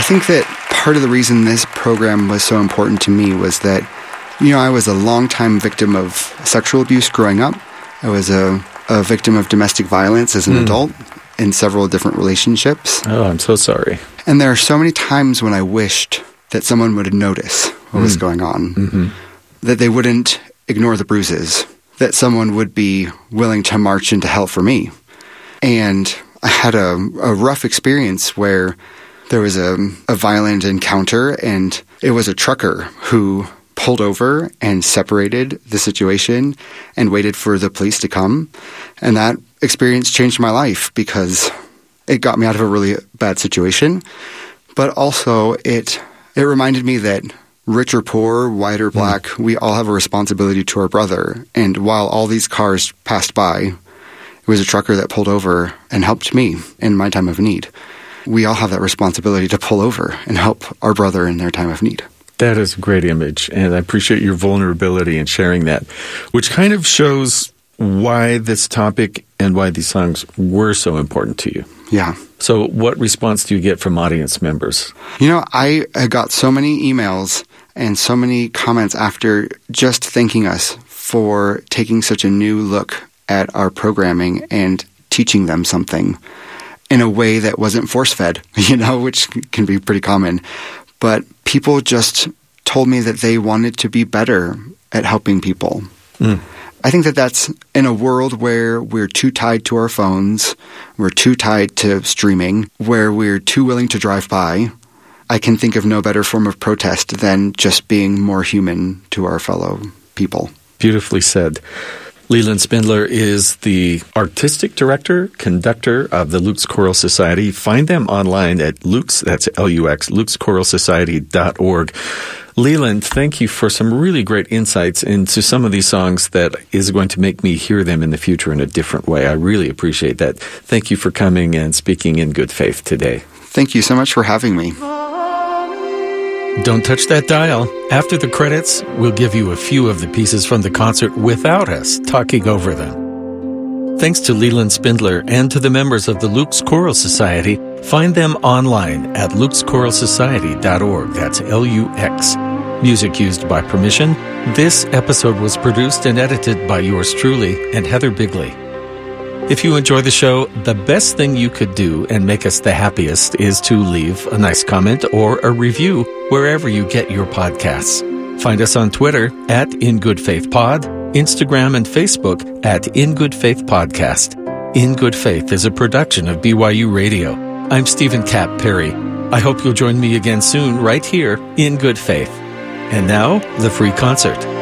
think that part of the reason this program was so important to me was that, I was a longtime victim of sexual abuse growing up. I was a victim of domestic violence as an adult in several different relationships. Oh, I'm so sorry. And there are so many times when I wished that someone would notice what was going on, that they wouldn't ignore the bruises, that someone would be willing to march into hell for me. And I had a rough experience where there was a violent encounter, and it was a trucker who pulled over and separated the situation and waited for the police to come. And that experience changed my life because it got me out of a really bad situation. But also it reminded me that rich or poor, white or black, we all have a responsibility to our brother. And while all these cars passed by, it was a trucker that pulled over and helped me in my time of need. We all have that responsibility to pull over and help our brother in their time of need. That is a great image, and I appreciate your vulnerability in sharing that, which kind of shows why this topic and why these songs were so important to you. Yeah. So what response do you get from audience members? I got so many emails and so many comments after just thanking us for taking such a new look at our programming and teaching them something in a way that wasn't force-fed, which can be pretty common. But people just told me that they wanted to be better at helping people. I think that that's in a world where we're too tied to our phones, we're too tied to streaming, where we're too willing to drive by. I can think of no better form of protest than just being more human to our fellow people. Beautifully said. Leland Spindler is the artistic director, conductor of the Luke's Choral Society. Find them online at Luke's, that's L-U-X, lukeschoralsociety.org. Leland, thank you for some really great insights into some of these songs that is going to make me hear them in the future in a different way. I really appreciate that. Thank you for coming and speaking in good faith today. Thank you so much for having me. Don't touch that dial. After the credits, we'll give you a few of the pieces from the concert without us talking over them. Thanks to Leland Spindler and to the members of the Luke's Choral Society. Find them online at lukeschoralsociety.org. That's L-U-X. Music used by permission. This episode was produced and edited by yours truly and Heather Bigley. If you enjoy the show, the best thing you could do and make us the happiest is to leave a nice comment or a review wherever you get your podcasts. Find us on Twitter at InGoodFaithPod, Instagram and Facebook at InGoodFaithPodcast. In Good Faith is a production of BYU Radio. I'm Stephen Kapp Perry. I hope you'll join me again soon right here in Good Faith. And now, the free concert.